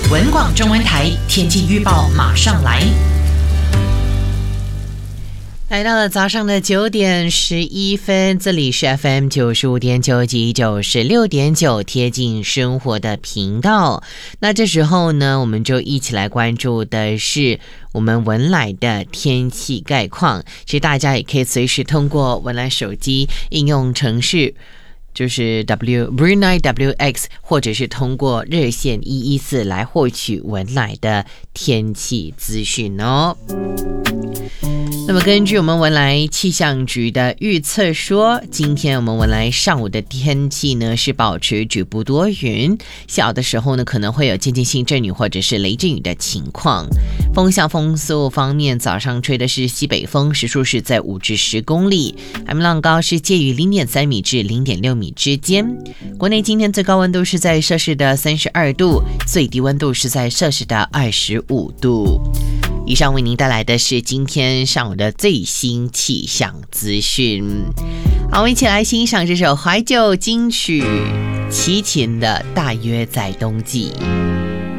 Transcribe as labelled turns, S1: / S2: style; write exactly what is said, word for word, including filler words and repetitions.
S1: 文广中文台天气预报马上来。来到了早上的九点十一分，这里是 F M 九十五点九及九十六点九贴近生活的频道。那这时候呢，我们就一起来关注的是我们文莱的天气概况。其实大家也可以随时通过文莱手机应用程式，就是 W Brunei W X， 或者是通过热线一一四来获取文莱的天气资讯哦。那么根据我们文莱气象局的预测说，今天我们文莱上午的天气呢是保持局部多云，小的时候呢可能会有间接性阵雨或者是雷阵雨的情况。风向风速方面，早上吹的是西北风，时速是在五至十公里，海面浪高是介于零点三米至零点六米之间。国内今天最高温度是在摄氏的三十二度，最低温度是在摄氏的二十五度。以上为您带来的是今天上午的最新气象资讯。好，我们一起来欣赏这首怀旧金曲齐秦的《大约在冬季》。